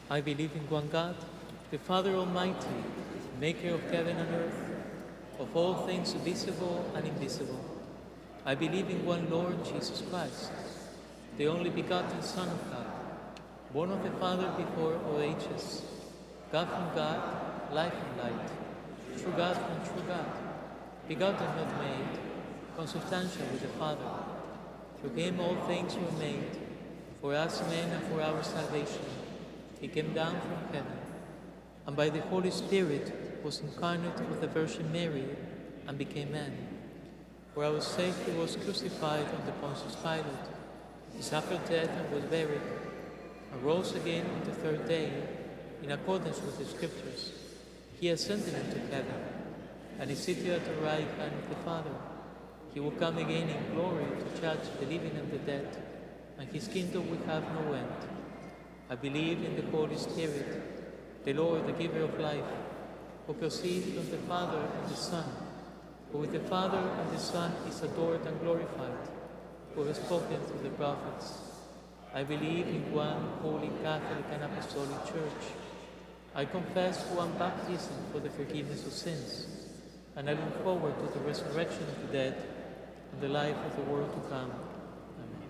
I believe in one God, the Father Almighty, maker of heaven and earth, of all things visible and invisible. I believe in one Lord Jesus Christ, the only begotten Son of God, born of the Father before all ages, God from God, life from light, true God from true God, begotten not made, consubstantial with the Father. Through him all things were made. For us men and for our salvation, he came down from heaven, and by the Holy Spirit was incarnate of the Virgin Mary and became man. For our sake he was crucified under Pontius Pilate. He suffered death and was buried, and rose again on the third day, in accordance with the Scriptures. He ascended into heaven, and is seated at the right hand of the Father. He will come again in glory to judge the living and the dead, and his kingdom will have no end. I believe in the Holy Spirit, the Lord, the giver of life, who proceeds from the Father and the Son, who with the Father and the Son is adored and glorified, who has spoken through the prophets. I believe in one holy Catholic and Apostolic Church. I confess one baptism for the forgiveness of sins, and I look forward to the resurrection of the dead and the life of the world to come. Amen.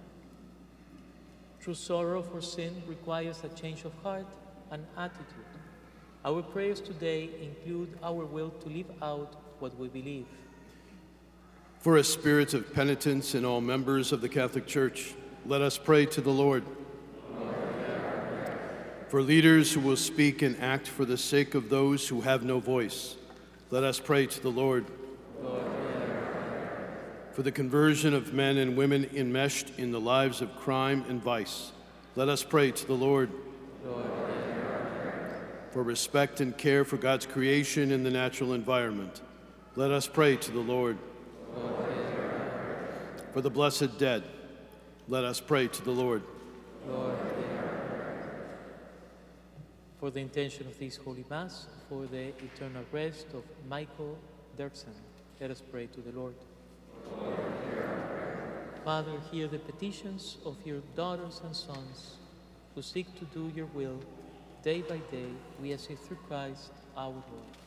True sorrow for sin requires a change of heart and attitude. Our prayers today include our will to live out what we believe. For a spirit of penitence in all members of the Catholic Church, let us pray to the Lord. For leaders who will speak and act for the sake of those who have no voice, let us pray to the Lord. For the conversion of men and women enmeshed in the lives of crime and vice, let us pray to the Lord. For respect and care for God's creation and the natural environment, let us pray to the Lord. For the blessed dead, let us pray to the Lord. For the intention of this Holy Mass, for the eternal rest of Michael Dirksen, let us pray to the Lord. Father, hear the petitions of your daughters and sons who seek to do your will day by day. We ask it through Christ our Lord.